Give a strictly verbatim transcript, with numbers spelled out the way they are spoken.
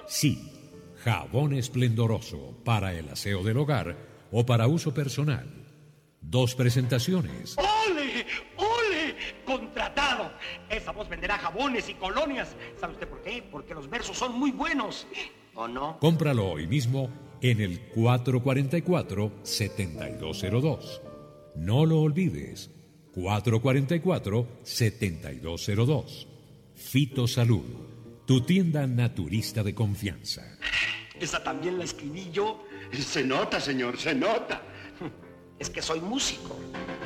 Sí, jabón esplendoroso para el aseo del hogar o para uso personal. Dos presentaciones. ¡Ole! ¡Ole! ¡Contratado! Esa voz venderá jabones y colonias. ¿Sabe usted por qué? Porque los versos son muy buenos. ¿O no? Cómpralo hoy mismo en el cuatro cuatro cuatro, siete dos cero dos. No lo olvides. cuatro cuatro cuatro, siete dos cero dos. Fitosalud, tu tienda naturista de confianza. Esa también la escribí yo. Se nota, señor, se nota. Es que soy músico.